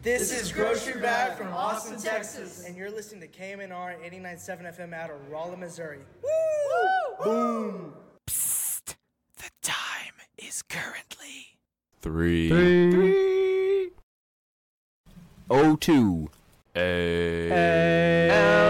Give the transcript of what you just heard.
This is Grocery Bag from Austin, Texas. And you're listening to KMNR 89.7 FM out of Rolla, Missouri. Woo! Boom! Psst. The time is currently 3:02 a.m.